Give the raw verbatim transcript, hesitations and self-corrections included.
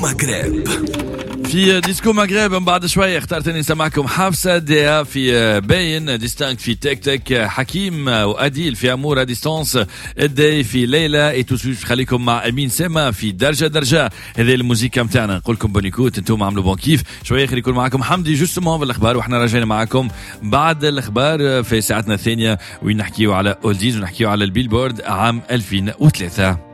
مغرب. في ديسكو مغرب من بعد شوية اخترت اني نسمعكم حفصة ديا في باين ديستانك في تك تك حكيم وأديل في أمورا ديستانس الدي في ليلى ايتوسوش. خليكم مع أمين سما في درجة درجة. هذه الموسيقى متاعنا نقول لكم بونيكوت انتم عملوا بون كيف شوية. خلي يكون معكم حمدي جوستمون بالاخبار واحنا راجعين معكم بعد الاخبار في ساعتنا الثانية وين نحكيو على اولديز ونحكيو على البيلبورد عام ألفين وثلاثة.